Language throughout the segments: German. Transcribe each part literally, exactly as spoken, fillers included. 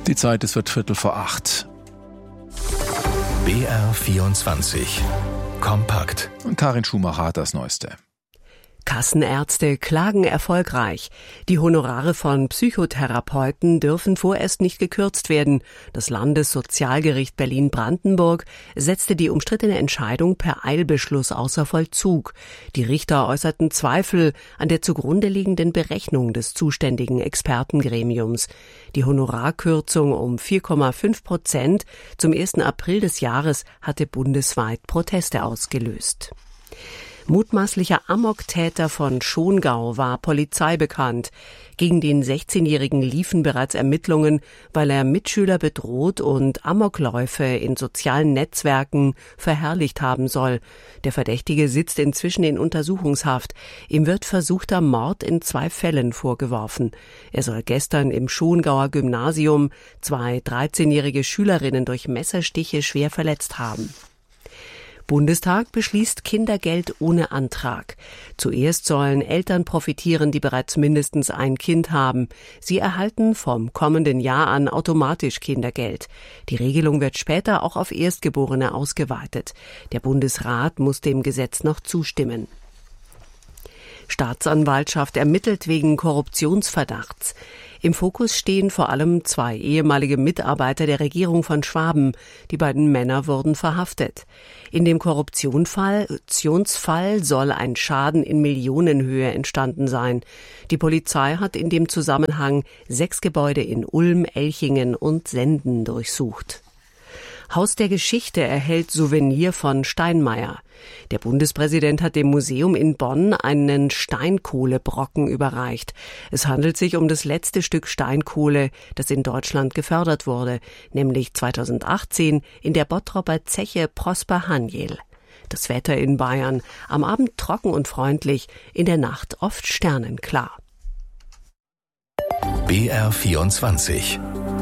Die Zeit, es wird Viertel vor acht. B R vierundzwanzig. Kompakt. Und Karin Schumacher hat das Neueste. Kassenärzte klagen erfolgreich. Die Honorare von Psychotherapeuten dürfen vorerst nicht gekürzt werden. Das Landessozialgericht Berlin-Brandenburg setzte die umstrittene Entscheidung per Eilbeschluss außer Vollzug. Die Richter äußerten Zweifel an der zugrunde liegenden Berechnung des zuständigen Expertengremiums. Die Honorarkürzung um vier Komma fünf Prozent zum ersten April des Jahres hatte bundesweit Proteste ausgelöst. Mutmaßlicher Amoktäter von Schongau war Polizei bekannt. Gegen den sechzehnjährigen liefen bereits Ermittlungen, weil er Mitschüler bedroht und Amokläufe in sozialen Netzwerken verherrlicht haben soll. Der Verdächtige sitzt inzwischen in Untersuchungshaft. Ihm wird versuchter Mord in zwei Fällen vorgeworfen. Er soll gestern im Schongauer Gymnasium zwei dreizehnjährige Schülerinnen durch Messerstiche schwer verletzt haben. Bundestag beschließt Kindergeld ohne Antrag. Zuerst sollen Eltern profitieren, die bereits mindestens ein Kind haben. Sie erhalten vom kommenden Jahr an automatisch Kindergeld. Die Regelung wird später auch auf Erstgeborene ausgeweitet. Der Bundesrat muss dem Gesetz noch zustimmen. Staatsanwaltschaft ermittelt wegen Korruptionsverdachts. Im Fokus stehen vor allem zwei ehemalige Mitarbeiter der Regierung von Schwaben. Die beiden Männer wurden verhaftet. In dem Korruptionsfall soll ein Schaden in Millionenhöhe entstanden sein. Die Polizei hat in dem Zusammenhang sechs Gebäude in Ulm, Elchingen und Senden durchsucht. Haus der Geschichte erhält Souvenir von Steinmeier. Der Bundespräsident hat dem Museum in Bonn einen Steinkohlebrocken überreicht. Es handelt sich um das letzte Stück Steinkohle, das in Deutschland gefördert wurde, nämlich zweitausendachtzehn in der Bottropper Zeche Prosper Haniel. Das Wetter in Bayern: am Abend trocken und freundlich, in der Nacht oft sternenklar. B R vierundzwanzig.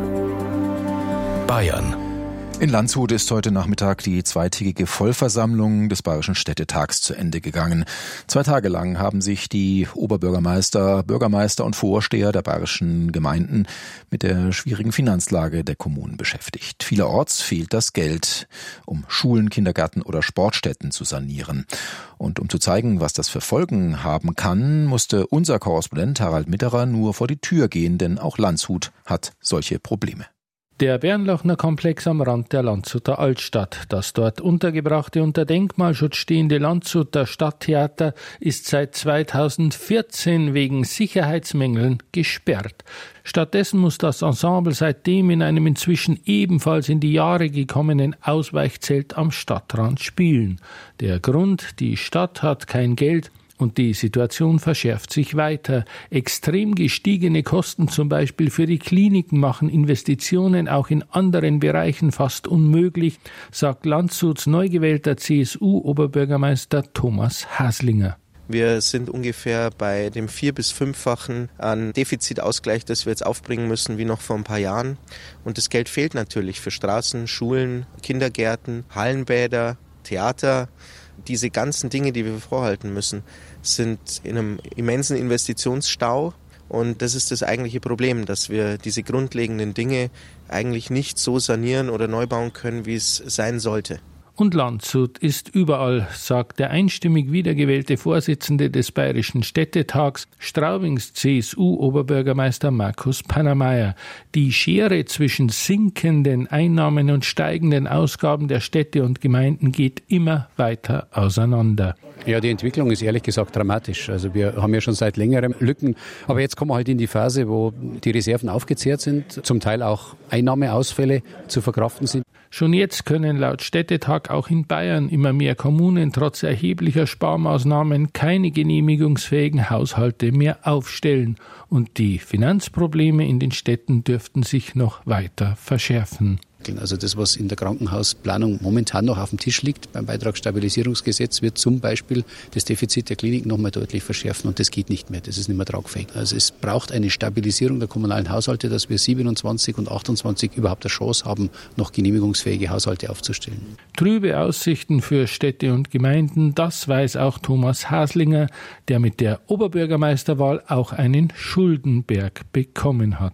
Bayern. In Landshut ist heute Nachmittag die zweitägige Vollversammlung des Bayerischen Städtetags zu Ende gegangen. Zwei Tage lang haben sich die Oberbürgermeister, Bürgermeister und Vorsteher der bayerischen Gemeinden mit der schwierigen Finanzlage der Kommunen beschäftigt. Vielerorts fehlt das Geld, um Schulen, Kindergärten oder Sportstätten zu sanieren. Und um zu zeigen, was das für Folgen haben kann, musste unser Korrespondent Harald Mitterer nur vor die Tür gehen, denn auch Landshut hat solche Probleme. Der Bernlochner Komplex am Rand der Landshuter Altstadt. Das dort untergebrachte, unter Denkmalschutz stehende Landshuter Stadttheater ist seit zweitausendvierzehn wegen Sicherheitsmängeln gesperrt. Stattdessen muss das Ensemble seitdem in einem inzwischen ebenfalls in die Jahre gekommenen Ausweichzelt am Stadtrand spielen. Der Grund: die Stadt hat kein Geld. Und die Situation verschärft sich weiter. Extrem gestiegene Kosten zum Beispiel für die Kliniken machen Investitionen auch in anderen Bereichen fast unmöglich, sagt Landshuts neu gewählter C S U-Oberbürgermeister Thomas Haslinger. Wir sind ungefähr bei dem vier- bis fünffachen an Defizitausgleich, das wir jetzt aufbringen müssen, wie noch vor ein paar Jahren. Und das Geld fehlt natürlich für Straßen, Schulen, Kindergärten, Hallenbäder, Theater. Diese ganzen Dinge, die wir vorhalten müssen, sind in einem immensen Investitionsstau. Und das ist das eigentliche Problem, dass wir diese grundlegenden Dinge eigentlich nicht so sanieren oder neu bauen können, wie es sein sollte. Und Landshut ist überall, sagt der einstimmig wiedergewählte Vorsitzende des Bayerischen Städtetags, Straubings C S U-Oberbürgermeister Markus Pannermeier. Die Schere zwischen sinkenden Einnahmen und steigenden Ausgaben der Städte und Gemeinden geht immer weiter auseinander. Ja, die Entwicklung ist ehrlich gesagt dramatisch. Also wir haben ja schon seit längerem Lücken. Aber jetzt kommen wir halt in die Phase, wo die Reserven aufgezehrt sind, zum Teil auch Einnahmeausfälle zu verkraften sind. Schon jetzt können laut Städtetag auch in Bayern immer mehr Kommunen trotz erheblicher Sparmaßnahmen keine genehmigungsfähigen Haushalte mehr aufstellen. Und die Finanzprobleme in den Städten dürften sich noch weiter verschärfen. Also das, was in der Krankenhausplanung momentan noch auf dem Tisch liegt, beim Beitragsstabilisierungsgesetz, wird zum Beispiel das Defizit der Kliniken noch mal deutlich verschärfen und das geht nicht mehr, das ist nicht mehr tragfähig. Also es braucht eine Stabilisierung der kommunalen Haushalte, dass wir siebenundzwanzig und achtundzwanzig überhaupt eine Chance haben, noch genehmigungsfähige Haushalte aufzustellen. Trübe Aussichten für Städte und Gemeinden, das weiß auch Thomas Haslinger, der mit der Oberbürgermeisterwahl auch einen Schuldenberg bekommen hat.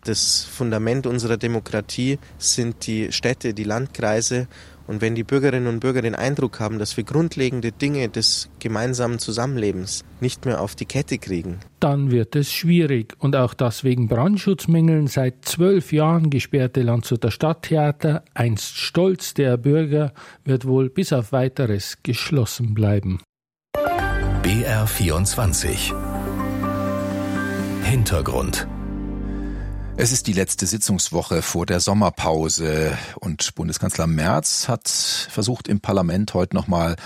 Das Fundament unserer Demokratie sind die Städte, die Landkreise. Und wenn die Bürgerinnen und Bürger den Eindruck haben, dass wir grundlegende Dinge des gemeinsamen Zusammenlebens nicht mehr auf die Kette kriegen, dann wird es schwierig. Und auch das wegen Brandschutzmängeln seit zwölf Jahren gesperrte Landshuter Stadttheater, einst Stolz der Bürger, wird wohl bis auf Weiteres geschlossen bleiben. B R vierundzwanzig Hintergrund. Es ist die letzte Sitzungswoche vor der Sommerpause und Bundeskanzler Merz hat versucht, im Parlament heute nochmal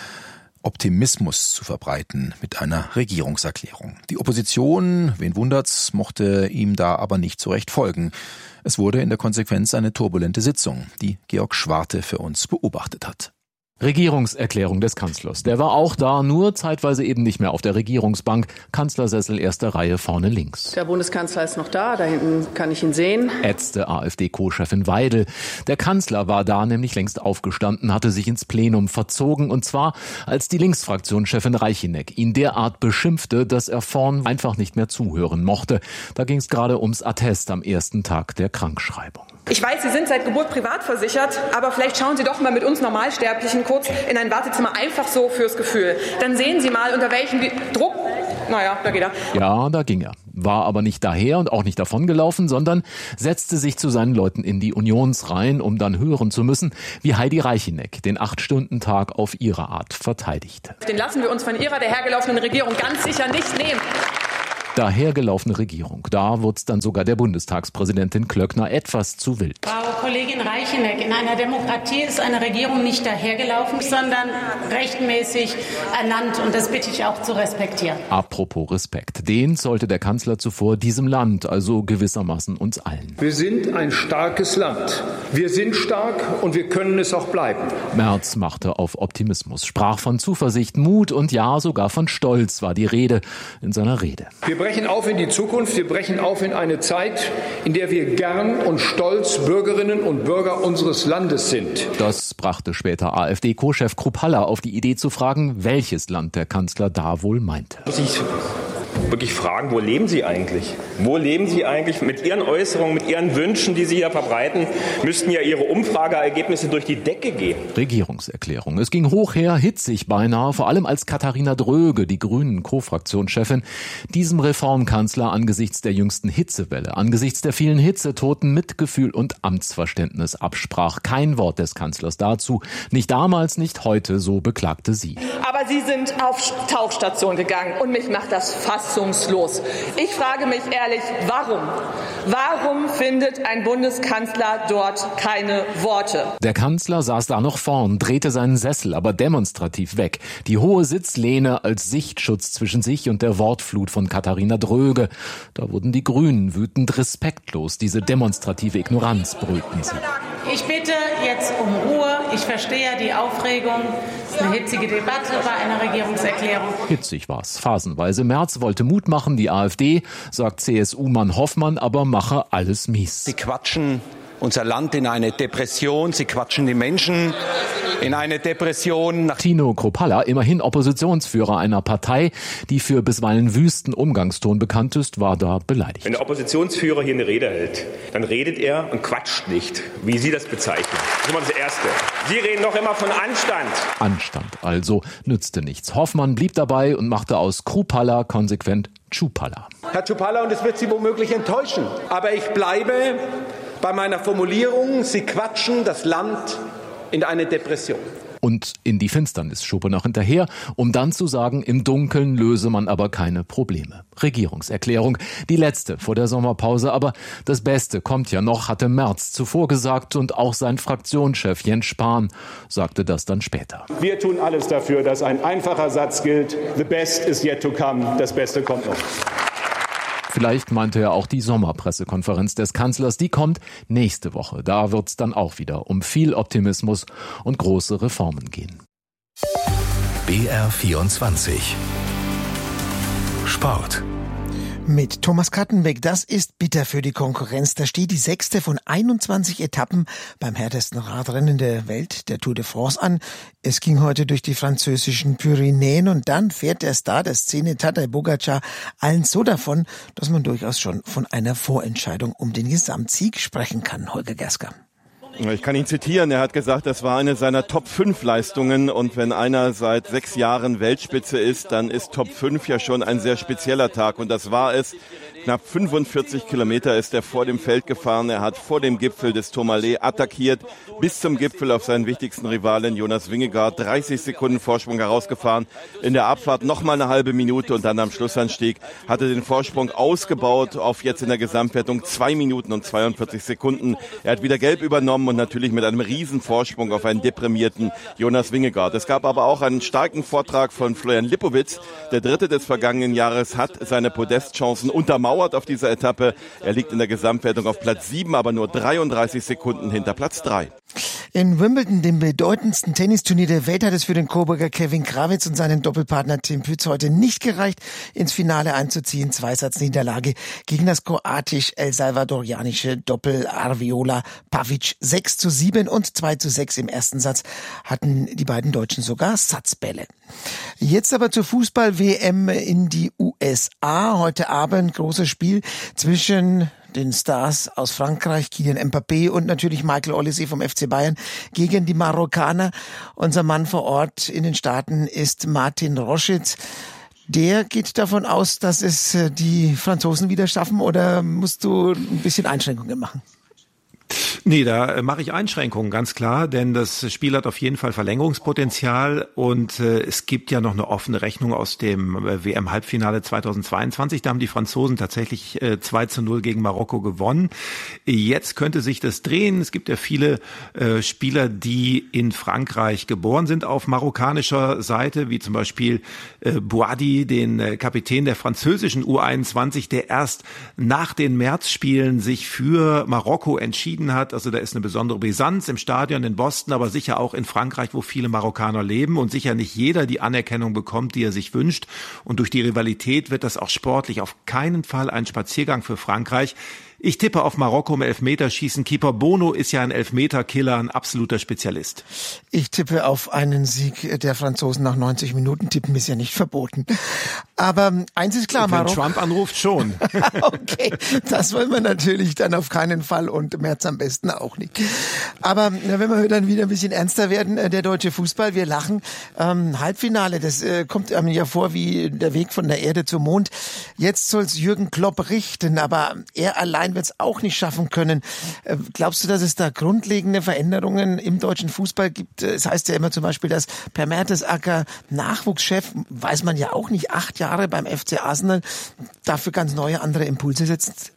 Optimismus zu verbreiten mit einer Regierungserklärung. Die Opposition, wen wundert's, mochte ihm da aber nicht so recht folgen. Es wurde in der Konsequenz eine turbulente Sitzung, die Georg Schwarte für uns beobachtet hat. Regierungserklärung des Kanzlers. Der war auch da, nur zeitweise eben nicht mehr auf der Regierungsbank. Kanzlersessel erste Reihe vorne links. Der Bundeskanzler ist noch da, da hinten kann ich ihn sehen. Ätzte AfD-Co-Chefin Weidel. Der Kanzler war da nämlich längst aufgestanden, hatte sich ins Plenum verzogen. Und zwar, als die Linksfraktionschefin Reicheneck ihn derart beschimpfte, dass er vorn einfach nicht mehr zuhören mochte. Da ging es gerade ums Attest am ersten Tag der Krankschreibung. Ich weiß, Sie sind seit Geburt privat versichert, aber vielleicht schauen Sie doch mal mit uns Normalsterblichen kurz in ein Wartezimmer, einfach so fürs Gefühl. Dann sehen Sie mal, unter welchem Druck... Naja, da geht er. Ja, da ging er. War aber nicht daher und auch nicht davongelaufen, sondern setzte sich zu seinen Leuten in die Unionsreihen, um dann hören zu müssen, wie Heidi Reicheneck den Acht-Stunden-Tag auf ihre Art verteidigte. Den lassen wir uns von Ihrer dahergelaufenen Regierung ganz sicher nicht nehmen. Dahergelaufene Regierung. Da wird's dann sogar der Bundestagspräsidentin Klöckner etwas zu wild. Frau Kollegin Reicheneck, in einer Demokratie ist eine Regierung nicht dahergelaufen, sondern rechtmäßig ernannt. Und das bitte ich auch zu respektieren. Apropos Respekt. Den sollte der Kanzler zuvor diesem Land, also gewissermaßen uns allen. Wir sind ein starkes Land. Wir sind stark und wir können es auch bleiben. Merz machte auf Optimismus, sprach von Zuversicht, Mut und ja, sogar von Stolz war die Rede in seiner Rede. Wir brechen auf in die Zukunft, wir brechen auf in eine Zeit, in der wir gern und stolz Bürgerinnen und Bürger unseres Landes sind. Das brachte später AfD-Co-Chef Kruppalla auf die Idee zu fragen, welches Land der Kanzler da wohl meinte. Muss ich wirklich fragen, wo leben Sie eigentlich? Wo leben Sie eigentlich? Mit Ihren Äußerungen, mit Ihren Wünschen, die Sie hier verbreiten, müssten ja Ihre Umfrageergebnisse durch die Decke gehen. Regierungserklärung. Es ging hoch her, hitzig beinahe, vor allem als Katharina Dröge, die Grünen-Co-Fraktionschefin, diesem Reformkanzler angesichts der jüngsten Hitzewelle, angesichts der vielen Hitzetoten Mitgefühl und Amtsverständnis absprach. Kein Wort des Kanzlers dazu. Nicht damals, nicht heute, so beklagte sie. Aber Sie sind auf Tauchstation gegangen und mich macht das fassungslos. Ich frage mich ehrlich, warum? Warum findet ein Bundeskanzler dort keine Worte? Der Kanzler saß da noch vorn, drehte seinen Sessel aber demonstrativ weg. Die hohe Sitzlehne als Sichtschutz zwischen sich und der Wortflut von Katharina Dröge. Da wurden die Grünen wütend respektlos. Diese demonstrative Ignoranz brüllten sie. Ich bitte jetzt um Ruhe. Ich verstehe die Aufregung. Es ist eine hitzige Debatte bei einer Regierungserklärung. Hitzig war's, phasenweise. Merz wollte Mut machen, die AfD, sagt C S U-Mann Hoffmann, aber mache alles mies. Sie quatschen unser Land in eine Depression, sie quatschen die Menschen in eine Depression. Tino Kruppalla, immerhin Oppositionsführer einer Partei, die für bisweilen wüsten Umgangston bekannt ist, war da beleidigt. Wenn der Oppositionsführer hier eine Rede hält, dann redet er und quatscht nicht, wie Sie das bezeichnen. Das ist immer das Erste. Sie reden doch immer von Anstand. Anstand also nützte nichts. Hoffmann blieb dabei und machte aus Kruppalla konsequent Tschupalla. Herr Tschupalla, und es wird Sie womöglich enttäuschen, aber ich bleibe bei meiner Formulierung, Sie quatschen das Land in eine Depression. Und in die Finsternis schob er noch hinterher, um dann zu sagen, im Dunkeln löse man aber keine Probleme. Regierungserklärung, die letzte vor der Sommerpause, aber das Beste kommt ja noch, hatte Merz zuvor gesagt und auch sein Fraktionschef Jens Spahn sagte das dann später. Wir tun alles dafür, dass ein einfacher Satz gilt, the best is yet to come, das Beste kommt noch. Vielleicht meinte er auch die Sommerpressekonferenz des Kanzlers, die kommt nächste Woche. Da wird's dann auch wieder um viel Optimismus und große Reformen gehen. B R vierundzwanzig Sport. Mit Thomas Kattenbeck, das ist bitter für die Konkurrenz. Da steht die sechste von einundzwanzig Etappen beim härtesten Radrennen der Welt, der Tour de France, an. Es ging heute durch die französischen Pyrenäen und dann fährt der Star der Szene, Tadej Pogačar, allen so davon, dass man durchaus schon von einer Vorentscheidung um den Gesamtsieg sprechen kann. Holger Gersker. Ich kann ihn zitieren, er hat gesagt, das war eine seiner Top fünf Leistungen und wenn einer seit sechs Jahren Weltspitze ist, dann ist Top fünf ja schon ein sehr spezieller Tag und das war es. Knapp fünfundvierzig Kilometer ist er vor dem Feld gefahren. Er hat vor dem Gipfel des Tourmalet attackiert, bis zum Gipfel auf seinen wichtigsten Rivalen Jonas Vingegaard. dreißig Sekunden Vorsprung herausgefahren. In der Abfahrt noch mal eine halbe Minute und dann am Schlussanstieg hat er den Vorsprung ausgebaut auf jetzt in der Gesamtwertung zwei Minuten und zweiundvierzig Sekunden. Er hat wieder gelb übernommen und natürlich mit einem riesen Vorsprung auf einen deprimierten Jonas Vingegaard. Es gab aber auch einen starken Vortrag von Florian Lipowitz. Der Dritte des vergangenen Jahres hat seine Podestchancen untermauert auf dieser Etappe. Er liegt in der Gesamtwertung auf Platz sieben, aber nur dreiunddreißig Sekunden hinter Platz drei. In Wimbledon, dem bedeutendsten Tennisturnier der Welt, hat es für den Coburger Kevin Krawitz und seinen Doppelpartner Tim Pütz heute nicht gereicht, ins Finale einzuziehen. Zweisatz-Niederlage gegen das kroatisch-el salvadorianische Doppel Arviola Pavic. sechs zu sieben und zwei zu sechs im ersten Satz hatten die beiden Deutschen sogar Satzbälle. Jetzt aber zur Fußball-W M in die U S A. Heute Abend großes Spiel zwischen den Stars aus Frankreich, Kylian Mbappé und natürlich Michael Olise vom F C Bayern gegen die Marokkaner. Unser Mann vor Ort in den Staaten ist Martin Roschitz. Der geht davon aus, dass es die Franzosen wieder schaffen, oder musst du ein bisschen Einschränkungen machen? Nee, da mache ich Einschränkungen, ganz klar, denn das Spiel hat auf jeden Fall Verlängerungspotenzial und äh, es gibt ja noch eine offene Rechnung aus dem äh, W M-Halbfinale zweitausendzweiundzwanzig. Da haben die Franzosen tatsächlich äh, zwei zu null gegen Marokko gewonnen. Jetzt könnte sich das drehen. Es gibt ja viele äh, Spieler, die in Frankreich geboren sind auf marokkanischer Seite, wie zum Beispiel äh, Bouhaddi, den äh, Kapitän der französischen U einundzwanzig, der erst nach den Märzspielen sich für Marokko entschieden hat. Also da ist eine besondere Brisanz im Stadion in Boston, aber sicher auch in Frankreich, wo viele Marokkaner leben und sicher nicht jeder die Anerkennung bekommt, die er sich wünscht. Und durch die Rivalität wird das auch sportlich auf keinen Fall ein Spaziergang für Frankreich. Ich tippe auf Marokko im Elfmeterschießen. Keeper Bono ist ja ein Elfmeterkiller, ein absoluter Spezialist. Ich tippe auf einen Sieg der Franzosen nach neunzig Minuten. Tippen ist ja nicht verboten. Aber eins ist klar, Wenn Marokko... Trump anruft, schon. Okay, das wollen wir natürlich dann auf keinen Fall und März am besten auch nicht. Aber wenn wir dann wieder ein bisschen ernster werden, der deutsche Fußball, wir lachen. Ähm, Halbfinale, das äh, kommt einem ja vor wie der Weg von der Erde zum Mond. Jetzt soll es Jürgen Klopp richten, aber er allein wird es auch nicht schaffen können. Äh, glaubst du, dass es da grundlegende Veränderungen im deutschen Fußball gibt? Es heißt ja immer zum Beispiel, dass Per Mertesacker, Nachwuchschef, weiß man ja auch nicht, acht Jahre beim F C Arsenal, dafür ganz neue, andere Impulse setzt.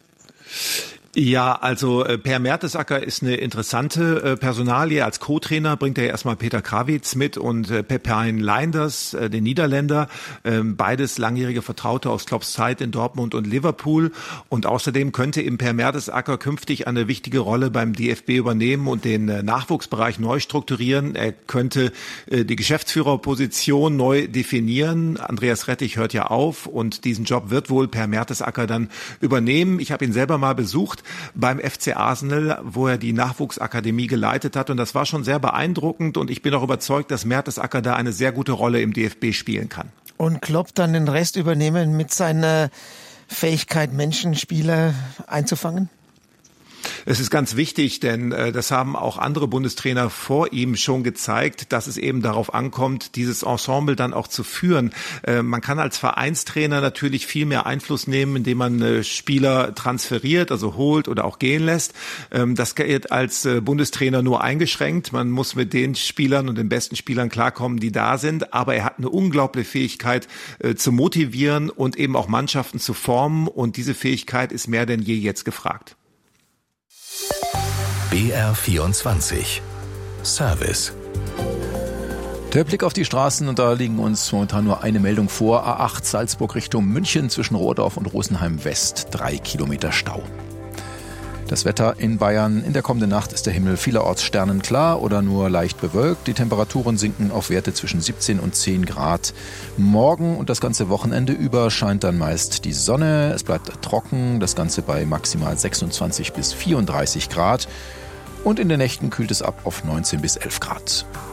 Ja, also äh, Per Mertesacker ist eine interessante äh, Personalie. Als Co-Trainer bringt er erstmal Peter Krawitz mit und äh, Pepijn Leinders, äh, den Niederländer. Äh, beides langjährige Vertraute aus Klopps Zeit in Dortmund und Liverpool. Und außerdem könnte eben Per Mertesacker künftig eine wichtige Rolle beim D F B übernehmen und den äh, Nachwuchsbereich neu strukturieren. Er könnte äh, die Geschäftsführerposition neu definieren. Andreas Rettich hört ja auf und diesen Job wird wohl Per Mertesacker dann übernehmen. Ich habe ihn selber mal besucht beim F C Arsenal, wo er die Nachwuchsakademie geleitet hat. Und das war schon sehr beeindruckend. Und ich bin auch überzeugt, dass Mertesacker da eine sehr gute Rolle im D F B spielen kann. Und Klopp dann den Rest übernehmen mit seiner Fähigkeit, Menschenspieler einzufangen? Es ist ganz wichtig, denn äh, das haben auch andere Bundestrainer vor ihm schon gezeigt, dass es eben darauf ankommt, dieses Ensemble dann auch zu führen. Äh, man kann als Vereinstrainer natürlich viel mehr Einfluss nehmen, indem man äh, Spieler transferiert, also holt oder auch gehen lässt. Ähm, das geht als äh, Bundestrainer nur eingeschränkt. Man muss mit den Spielern und den besten Spielern klarkommen, die da sind. Aber er hat eine unglaubliche Fähigkeit äh, zu motivieren und eben auch Mannschaften zu formen. Und diese Fähigkeit ist mehr denn je jetzt gefragt. B R vierundzwanzig Service. Der Blick auf die Straßen, und da liegen uns momentan nur eine Meldung vor. A acht Salzburg Richtung München zwischen Rohrdorf und Rosenheim West. Drei Kilometer Stau. Das Wetter in Bayern: In der kommenden Nacht ist der Himmel vielerorts sternenklar oder nur leicht bewölkt. Die Temperaturen sinken auf Werte zwischen siebzehn und zehn Grad. Morgen und das ganze Wochenende über scheint dann meist die Sonne. Es bleibt trocken, das Ganze bei maximal sechsundzwanzig bis vierunddreißig Grad. Und in den Nächten kühlt es ab auf neunzehn bis elf Grad.